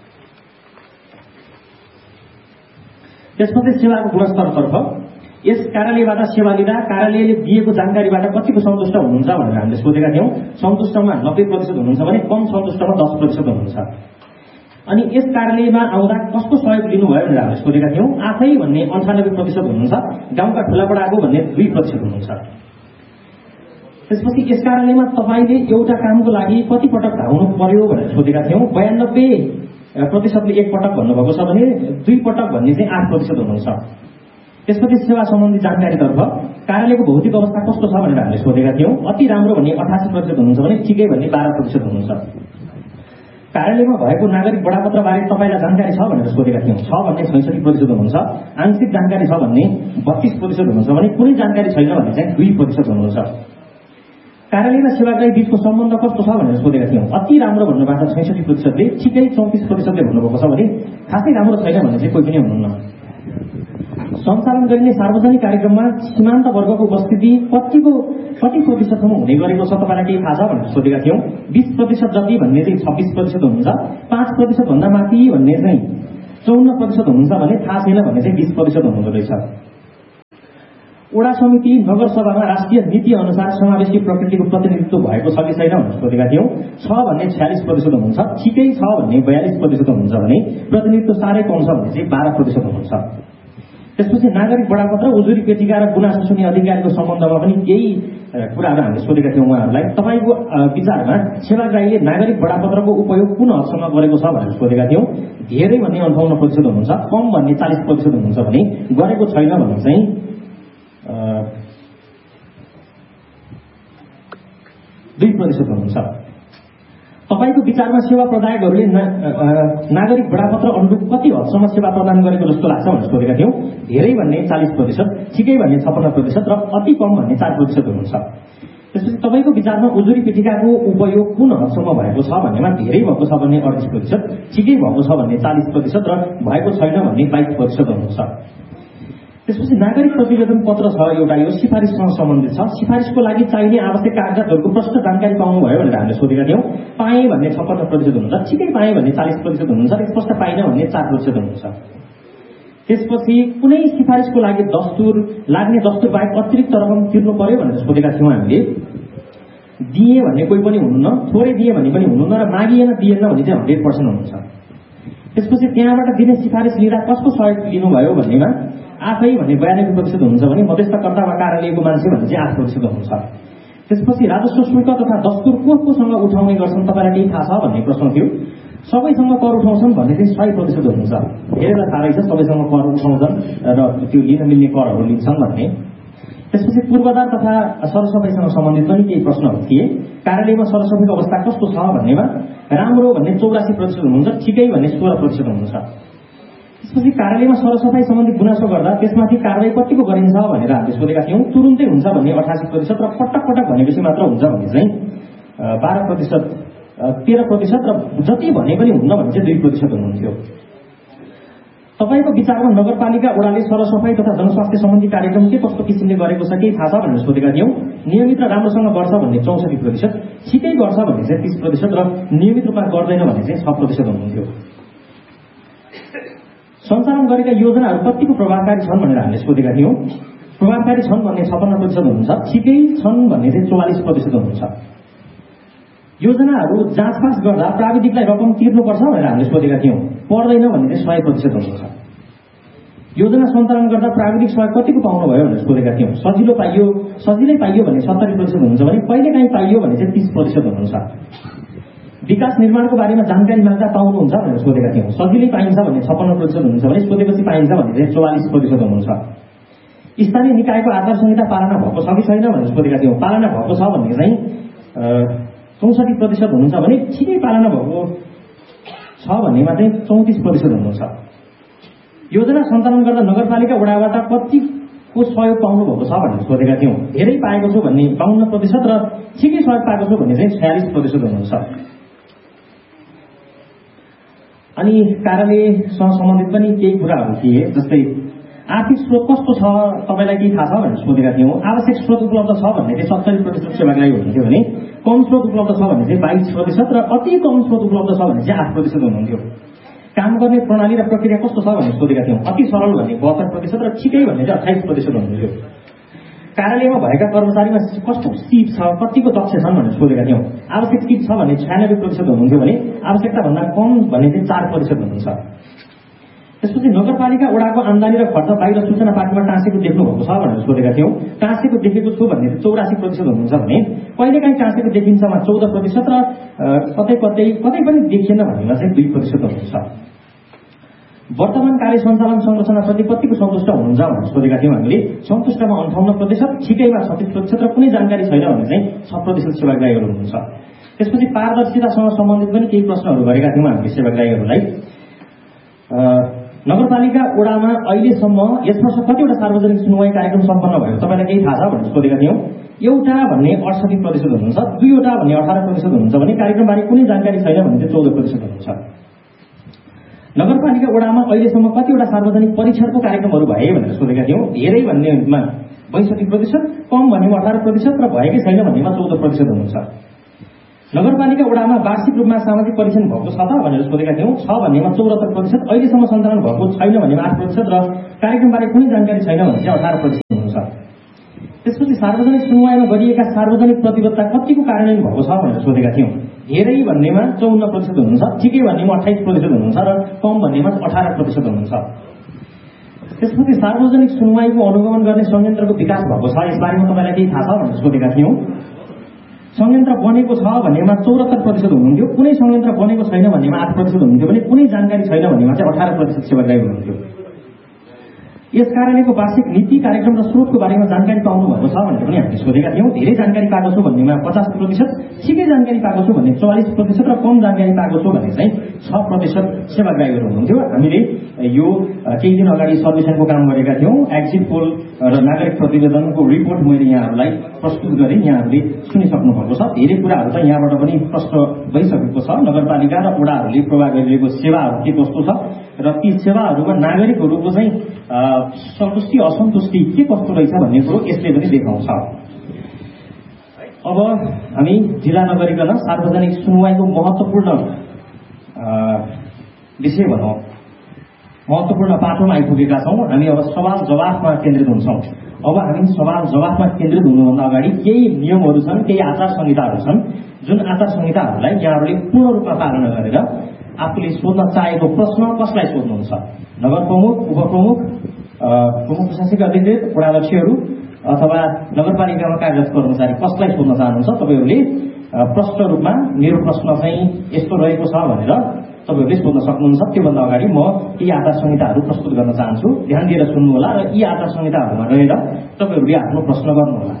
त्यसपछि सेवाको गुणस्तरतर्फ यस कार्यालयबाट सेवा लिँदा कार्यालयले दिएको जानकारीबाट कतिको सन्तुष्ट हुनुहुन्छ भनेर हामीले सोधेका थियौँ। सन्तुष्टमा नब्बे प्रतिशत हुनुहुन्छ भने कम सन्तुष्टमा दस प्रतिशत हुनुहुन्छ। अनि यस कार्यालयमा आउँदा कस्तो सहयोग लिनुभयो भनेर हामीले सोधेका थियौँ। आफै भन्ने अन्ठानब्बे प्रतिशत हुनुहुन्छ, गाउँका ठुलाबडाको भन्ने दुई प्रतिशत हुनुहुन्छ। त्यसपछि यस कार्यालयमा तपाईँले एउटा कामको लागि कति पटक धाउनु पर्यो भनेर सोधेका थियौँ। बयानब्बे प्रतिशतले एक पटक भन्नुभएको छ भने दुई पटक भन्ने चाहिँ आठ प्रतिशत हुनुहुन्छ। त्यसपछि सेवा सम्बन्धी जानकारीतर्फ कार्यालयको भौतिक अवस्था कस्तो छ भनेर हामीले सोधेका थियौँ। अति राम्रो भन्ने अठासी प्रतिशत हुनुहुन्छ भने ठिकै भन्ने बाह्र प्रतिशत हुनुहुन्छ। कार्यालयमा भएको नागरिक बडापत्रबारे तपाईँलाई जानकारी छ भनेर सोधेका थियौँ। छ भन्ने छैसठी प्रतिशत हुनुहुन्छ, आंशिक जानकारी छ भन्ने बत्तीस प्रतिशत हुनुहुन्छ भने कुनै जानकारी छैन भन्ने चाहिँ दुई प्रतिशत हुनुहुन्छ। कार्यालय र सेवाग्राही बीचको सम्बन्ध कस्तो छ भनेर सोधेका थियौँ। अति राम्रो भन्नुबाट छैसठी प्रतिशतले, ठिकै चौतिस प्रतिशतले भन्नुभएको छ भने खासै राम्रो छैन भन्ने चाहिँ कोही पनि हुनुहुन्न। सञ्चालन गरिने सार्वजनिक कार्यक्रममा सीमान्त वर्गको उपस्थिति कतिको कति प्रतिशतसम्म हुने गरेको छ तपाईँलाई केही थाहा छ भनेर सोधेका थियौँ। बिस प्रतिशत जति भन्ने चाहिँ छब्बिस प्रतिशत हुनुहुन्छ, पाँच प्रतिशत भन्दा माथि भन्ने चाहिँ चौन्न प्रतिशत हुनुहुन्छ भने थाहा छैन भन्ने चाहिँ बिस प्रतिशत हुनुहुँदो रहेछ। वडा समिति नगरसभामा राष्ट्रिय नीति अनुसार समावेशी प्रकृतिको प्रतिनिधित्व भएको छ कि छैन भनेर सोधेका थियौं। छ भन्ने छयालिस प्रतिशत हुनुहुन्छ, ठिकै छ भन्ने बयालिस प्रतिशत हुनुहुन्छ भने प्रतिनिधित्व साह्रै कम छ भने चाहिँ बाह्र प्रतिशत हुनुहुन्छ। त्यसपछि नागरिक बडापत्र, उजुरी पेटिका र गुनासो सुन्ने अधिकारको सम्बन्धमा पनि केही कुराहरू हामीले सोधेका थियौँ उहाँहरूलाई। तपाईँको विचारमा सेवाग्राहीले नागरिक बडापत्रको उपयोग कुन हदसम्म गरेको छ भनेर सोधेका थियौँ। धेरै भन्ने अन्ठाउन्न प्रतिशत हुनुहुन्छ, कम भन्ने चालिस प्रतिशत हुनुहुन्छ भने गरेको छैन भने चाहिँ दुई प्रतिशत हुनुहुन्छ। तपाईँको विचारमा सेवा प्रदायकहरूले नागरिक बडापत्र अनुरूप कति हदसम्म सेवा प्रदान गरेको जस्तो लाग्छ भनेर सोधेका थियौँ। धेरै भन्ने चालिस प्रतिशत, ठिकै भन्ने छप्पन्न प्रतिशत र अति कम भन्ने चार प्रतिशत हुनुहुन्छ। त्यसपछि तपाईँको विचारमा उजुरी पेटिकाको उपयोग कुन हदसम्म भएको छ भन्नेमा धेरै भएको छ भन्ने अडतिस प्रतिशत, ठिकै भएको छ भन्ने चालिस प्रतिशत र भएको छैन भन्ने बाइस प्रतिशत हुनुहुन्छ। त्यसपछि नागरिक प्रतिवेदन पत्र छ एउटा, यो सिफारिससँग सम्बन्धित छ। सिफारिसको लागि चाहिने आवश्यक कागजातहरूको प्रष्ट जानकारी पाउनुभयो भनेर हामीले सोधेका थियौँ। पाएँ भन्ने छप्पन्न प्रतिशत हुनुहुन्छ, ठिकै पाएँ भन्ने चालिस प्रतिशत हुनुहुन्छ, स्पष्ट पाइन भन्ने चार प्रतिशत हुनुहुन्छ। त्यसपछि कुनै सिफारिसको लागि दस्तुर लाग्ने दस्तुर बाहेक अतिरिक्त रकम तिर्नु पर्यो भनेर सोधेका थियौँ हामीले। दिए भन्ने कोही पनि हुनुहुन्न, थोरै दिए भन्ने पनि हुनुहुन्न र मागिएन दिएन भने चाहिँ हन्ड्रेड पर्सेन्ट हुनुहुन्छ। त्यसपछि त्यहाँबाट दिने सिफारिस लिँदा कसको सहयोग लिनुभयो भन्नेमा आफै भन्ने बयानब्बे प्रतिशत हुनुहुन्छ भने मध्यस्थकर्ता वा कार्यालयको मान्छे भने चाहिँ आठ प्रतिशत हुनुहुन्छ। त्यसपछि राजस्व शुल्क तथा दस्तुर को कोसँग उठाउने गर्छन् तपाईँलाई केही थाहा छ भन्ने प्रश्न थियो। सबैसँग कर उठाउँछन् भन्ने चाहिँ सय प्रतिशत हुनुहुन्छ। धेरैलाई थाहा रहेछ सबैसँग कर उठाउँछन् र त्यो लिन मिल्ने करहरू लिन्छन् भन्ने। त्यसपछि पूर्वाधार तथा सरसफाइसँग सम्बन्धित पनि केही प्रश्नहरू थिए। कार्यालयमा सरसफाइको अवस्था कस्तो छ भन्नेमा राम्रो भन्ने चौरासी प्रतिशत हुनुहुन्छ, ठिकै भन्ने सोह्र प्रतिशत हुनुहुन्छ। त्यसपछि कार्यालयमा सरसफाइ सम्बन्धी गुनासो गर्दा त्यसमाथि कारवाही कतिको गरिन्छ भनेर हामीले सोधेका थियौँ। तुरुन्तै हुन्छ भन्ने अठासी प्रतिशत र पटक पटक भनेपछि मात्र हुन्छ भने चाहिँ बाह्र प्रतिशत, तेह्र प्रतिशत र जति भने पनि हुन्न भने चाहिँ दुई प्रतिशत हुनुहुन्थ्यो। तपाईँको विचारमा नगरपालिका वडाले सरसफाइ तथा जनस्वास्थ्य सम्बन्धी कार्यक्रम के कस्तो किसिमले गरेको छ केही थाहा छ भनेर सोधेका थियौँ। नियमित र राम्रोसँग गर्छ भन्ने चौसठी प्रतिशत, ठिकै गर्छ भन्ने चाहिँ तीस प्रतिशत र नियमित रूपमा गर्दैन भन्ने चाहिँ छ प्रतिशत हुनुहुन्थ्यो। सञ्चालन गरेका योजनाहरू कतिको प्रभावकारी छन् भनेर हामीले सोधेका थियौँ। प्रभावकारी छन् भन्ने छप्पन्न प्रतिशत हुनुहुन्छ, ठिकै छन् भन्ने चाहिँ चौवालिस प्रतिशत हुनुहुन्छ। योजनाहरू जाँचपास गर्दा प्राविधिकलाई रकम तिर्नुपर्छ भनेर हामीले सोधेका थियौँ। पर्दैन भन्ने चाहिँ सय प्रतिशत हुनुहुन्छ। योजना सञ्चालन गर्दा प्राविधिक सहयोग कतिको पाउनुभयो भनेर सोधेका थियौँ। सजिलो पाइयो सजिलै पाइयो भने सत्तरी प्रतिशत हुनुहुन्छ भने कहिलेकाहीँ पाइयो भने चाहिँ तीस प्रतिशत हुनुहुन्छ। विकास निर्माणको बारेमा जानकारी माग्दा पाउनुहुन्छ भनेर सोधेका थियौँ। सजिलै पाइन्छ भने छप्पन्न प्रतिशत हुनुहुन्छ भने सोधेपछि पाइन्छ भने चाहिँ चौवालिस प्रतिशत हुनुहुन्छ। स्थानीय निकायको आचार संहिता पालना भएको छ कि छैन भनेर सोधेका थियौँ। पालना भएको छ भन्ने चाहिँ चौसठी प्रतिशत हुनुहुन्छ भने ठिकै पालना भएको छ भन्नेमा चाहिँ चौतिस प्रतिशत हुनुहुन्छ। योजना सञ्चालन गर्दा नगरपालिका वडाबाट कतिको सहयोग पाउनु भएको छ भनेर सोधेका थियौँ। धेरै पाएको छु भन्ने बाउन्न प्रतिशत र ठिकै सहयोग पाएको छु भन्ने चाहिँ छयालिस प्रतिशत हुनुहुन्छ। अनि कार्यालयसँग सम्बन्धित पनि केही कुराहरू थिए, जस्तै आर्थिक स्रोत कस्तो छ तपाईँलाई केही थाहा छ भनेर सोधेका थियौँ। आवश्यक स्रोत उपलब्ध छ भन्ने चाहिँ सत्तरी प्रतिशत सेवाग्राही हुनुहुन्थ्यो भने कम स्रोत उपलब्ध छ भने चाहिँ बाइस प्रतिशत र अति कम स्रोत उपलब्ध छ भने चाहिँ आठ प्रतिशत हुनुहुन्थ्यो। काम गर्ने प्रणाली र प्रक्रिया कस्तो छ भनेर सोधेका थियौँ। अति सरल भन्ने बहत्तर प्रतिशत र ठिकै भन्ने चाहिँ अठाइस प्रतिशत हुनुहुन्थ्यो। कार्यालयमा भएका कर्मचारीमा कस्तो सिप छ, कतिको दक्ष छन् भनेर सोधेका थियौँ। आवश्यक सिप छ भने छयानब्बे प्रतिशत हुनुहुन्थ्यो भने आवश्यकता भन्दा कम भन्ने चाहिँ चार प्रतिशत हुनुहुन्छ। त्यसपछि नगरपालिका वडाको आम्दानी र खर्च बाहिर सूचना पार्टीमा टाँसेको देख्नु भएको छ भनेर सोधेका थियौँ। टाँसेको देखेको छु भन्ने चाहिँ चौरासी प्रतिशत हुनुहुन्छ भने कहिलेकाहीँ टाँसेको देखिन्छमा चौध प्रतिशत र कतै कतै कतै पनि देखिएन भन्नेमा चाहिँ दुई प्रतिशत हुनुहुन्छ। वर्तमान कार्य सञ्चालन संरचनाप्रति कतिको सन्तुष्ट हुनुहुन्छ भनेर सोधेका थियौँ हामीले। सन्तुष्टमा अन्ठाउन्न प्रतिशत, ठिकैमा छत्तिस प्रतिशत र कुनै जानकारी छैन भने चाहिँ छ प्रतिशत सेवाग्राहीहरू हुनुहुन्छ। त्यसपछि पारदर्शितासँग सम्बन्धित पनि केही प्रश्नहरू गरेका थियौँ हामीले सेवाग्राहीहरूलाई। नगरपालिका वडामा अहिलेसम्म यस वर्ष कतिवटा सार्वजनिक सुनवाई कार्यक्रम सम्पन्न भयो तपाईँलाई केही थाहा छ भनेर सोधेका थियौँ। एउटा भन्ने अडसठी प्रतिशत हुनुहुन्छ, दुईवटा भन्ने अठार प्रतिशत हुनुहुन्छ भने कार्यक्रमबारे कुनै जानकारी छैन भने चाहिँ चौध प्रतिशत हुनुहुन्छ। नगरपालिका वडामा अहिलेसम्म कतिवटा सार्वजनिक परीक्षणको कार्यक्रमहरू भए भनेर सोधेका थियौँ। धेरै भन्नेमा बैसठी प्रतिशत, कम भन्नेमा अठार प्रतिशत र भएकै छैन भन्नेमा चौध प्रतिशत हुनुहुन्छ। नगरपालिका वडामा वार्षिक रूपमा सामाजिक परीक्षण भएको छ त भनेर सोधेका थियौँ। छ भन्नेमा चौरात्तर प्रतिशत, अहिलेसम्म सञ्चालन भएको छैन भन्नेमा आठ प्रतिशत र कार्यक्रमबारे कुनै जानकारी छैन भने चाहिँ अठार प्रतिशत हुनुहुन्छ। त्यसपछि सार्वजनिक सुनवाईमा गरिएका सार्वजनिक प्रतिबद्धता कतिको कार्यान्वयन भएको छ भनेर सोधेका थियौँ। धेरै भन्नेमा चौन्न प्रतिशत हुनुहुन्छ, ठिकै भन्नेमा अठाइस प्रतिशत हुनुहुन्छ र कम भन्नेमा अठार प्रतिशत हुनुहुन्छ। त्यसपछि सार्वजनिक सुनवाईको अनुगमन गर्ने संयन्त्रको विकास भएको छ, यसबारेमा तपाईँलाई केही थाहा छ भनेर सोधेका थियौँ। संयन्त्र बनेको छ भन्नेमा चौरात्तर प्रतिशत हुनुहुन्थ्यो, कुनै संयन्त्र बनेको छैन भन्नेमा आठ प्रतिशत हुनुहुन्थ्यो भने कुनै जानकारी छैन भन्नेमा चाहिँ अठार प्रतिशत सेवाग्राही हुनुहुन्थ्यो। यस कार्यालयको वार्षिक नीति कार्यक्रम र स्रोतको बारेमा जानकारी पाउनु भएको छ भनेर पनि हामीले सोधेका थियौँ। धेरै जानकारी पाएको छु भन्नेमा पचास प्रतिशत, ठिकै जानकारी पाएको छु भन्ने चौवालिस प्रतिशत र कम जानकारी पाएको छु भने चाहिँ छ प्रतिशत सेवाग्राहीहरू हुनुहुन्थ्यो। हामीले यो केही दिन अगाडि सर्वेक्षणको काम गरेका थियौँ। एक्जिट पोल र नागरिक प्रतिवेदनको रिपोर्ट मैले यहाँहरूलाई प्रस्तुत गरेँ, यहाँहरूले सुनिसक्नु भएको छ। धेरै कुराहरू त यहाँबाट पनि प्रश्न भइसकेको छ। नगरपालिका र वडाहरूले प्रवाह गरिरहेको सेवाहरू के कस्तो छ र ती सेवाहरूमा नागरिकहरूको चाहिँ सन्तुष्टि असन्तुष्टि के कस्तो रहेछ भन्ने कुरो यसले पनि देखाउँछ। अब हामी ढिला नगरिकन सार्वजनिक सुनवाईको महत्त्वपूर्ण विषय भनौँ महत्त्वपूर्ण पाटोमा आइपुगेका छौँ। हामी अब सवाल जवाफमा केन्द्रित हुन्छौँ। अब हामी सवाल जवाफमा केन्द्रित हुनुभन्दा अगाडि केही नियमहरू छन्, केही आचार संहिताहरू छन्, जुन आचार संहिताहरूलाई यहाँहरूले पूर्ण रूपमा पालना गरेर आफूले सोध्न चाहेको प्रश्न कसलाई सोध्नुहुन्छ, नगर प्रमुख, उपप्रमुख, प्रमुख प्रशासनिक अधिकृत, वडाध्यक्षहरू अथवा नगरपालिकामा कार्यरत कर्मचारी कसलाई सोध्न चाहनुहुन्छ, तपाईँहरूले प्रश्न रूपमा मेरो प्रश्न चाहिँ यस्तो रहेको छ भनेर तपाईँहरूले सोध्न सक्नुहुन्छ। त्योभन्दा अगाडि म यी आचार संहिताहरू प्रस्तुत गर्न चाहन्छु। ध्यान दिएर सुन्नुहोला र यी आचार संहिताहरूमा रहेर तपाईँहरूले आफ्नो प्रश्न गर्नुहोला।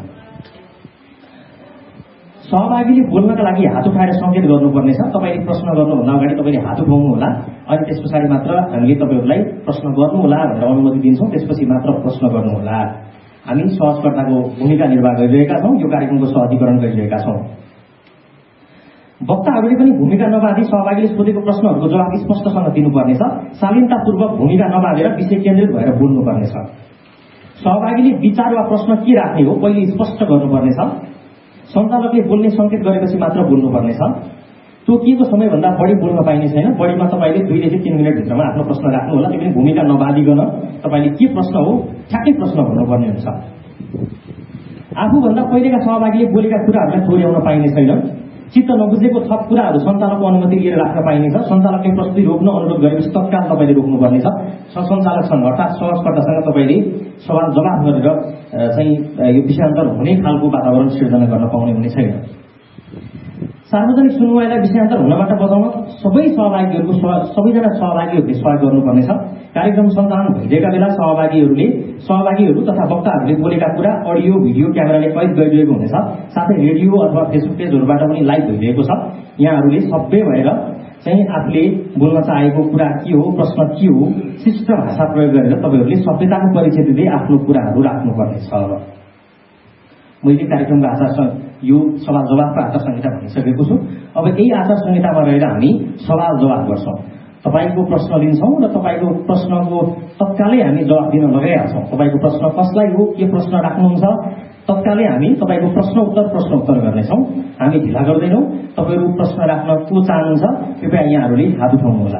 सहभागीले बोल्नका लागि हात उठाएर सङ्केत गर्नुपर्नेछ। तपाईँले प्रश्न गर्नुभन्दा अगाडि तपाईँले हात उठाउनुहोला, अनि त्यस पछाडि मात्र हामीले तपाईँहरूलाई प्रश्न गर्नुहोला भनेर अनुमति दिन्छौँ। त्यसपछि मात्र प्रश्न गर्नुहोला। हामी सहजकर्ताको भूमिका निर्वाह गरिरहेका छौँ, यो कार्यक्रमको सहजीकरण गरिरहेका छौँ। वक्ताहरूले पनि भूमिका नबाँधी सहभागीले सोधेको प्रश्नहरूको जवाफ स्पष्टसँग दिनुपर्नेछ। शालीनतापूर्वक भूमिका नबाँधेर विषय केन्द्रित भएर बोल्नुपर्नेछ। सहभागीले विचार वा प्रश्न के राख्ने हो पहिले स्पष्ट गर्नुपर्नेछ। सञ्चालकले बोल्ने सङ्केत गरेपछि मात्र बोल्नुपर्नेछ। तोकिएको समयभन्दा बढी बोल्न पाइने छैन। बढीमा तपाईँले दुईदेखि तीन मिनटभित्रमा आफ्नो प्रश्न राख्नुहोला। त्यो पनि भूमिका नबाँधिकन तपाईँले के प्रश्न हो ठ्याक्कै प्रश्न भन्नुपर्ने हुन्छ। आफूभन्दा पहिलेका सहभागीले बोलेका कुराहरूलाई दोहोऱ्याउन पाइने छैन। चित्त नबुझेको थप कुराहरू सञ्चालकको अनुमति लिएर राख्न पाइनेछ। सञ्चालकले प्रस्तुति रोक्न अनुरोध गरेपछि तत्काल तपाईँले रोक्नुपर्नेछ। सञ्चालकसँग अर्थात् सहजकर्तासँग तपाईँले सवाल जवाफ गरेर चाहिँ यो विषयान्तर हुने खालको वातावरण सिर्जना गर्न पाउने हुने छैन। सार्वजनिक सुनवाईलाई विषयान्तर हुनबाट बचाउन सबै सहभागीहरूको सबैजना सहभागीहरूले सहयोग गर्नुपर्नेछ। कार्यक्रम सञ्चालन भइरहेका बेला सहभागीहरूले सहभागीहरू तथा वक्ताहरूले बोलेका कुरा अडियो भिडियो क्यामेराले कैद गरिरहेको हुनेछ। साथै रेडियो अथवा फेसबुक पेजहरूबाट पनि लाइभ भइरहेको छ। यहाँहरूले सभ्य भएर चाहिँ आफूले बोल्न चाहेको कुरा के हो, प्रश्न के हो, शिष्ट भाषा प्रयोग गरेर तपाईँहरूले सभ्यताको परिचय दिँदै आफ्नो कुराहरू राख्नुपर्नेछ। मैले कार्यक्रमको आचार यो सवाल जवाफको आचार संहिता भनिसकेको छु। अब यही आचार संहितामा रहेर हामी सवाल जवाफ गर्छौँ। तपाईँको प्रश्न लिन्छौँ र तपाईँको प्रश्नको तत्कालै हामी जवाफ दिन लगाइहाल्छौँ। तपाईँको प्रश्न कसलाई हो, के प्रश्न राख्नुहुन्छ, तत्कालै हामी तपाईँको प्रश्न उत्तर प्रश्न उत्तर गर्नेछौँ। हामी ढिला गर्दैनौँ। तपाईँहरू प्रश्न राख्न को चाहनुहुन्छ कृपया यहाँहरूले हात उठाउनुहोला।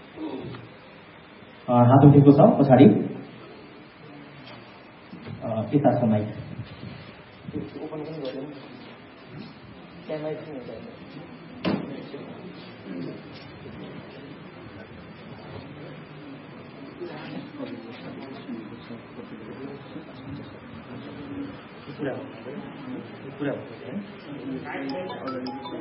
हात उठेको छ पछाडि यता समय ओपन पनि गर्दैन। त्यहाँ पुरा पुरा